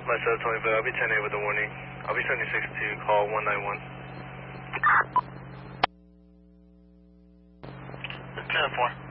myself, Tony, but I'll be 10-8 with a warning. I'll be 76 to call 191. 10-4.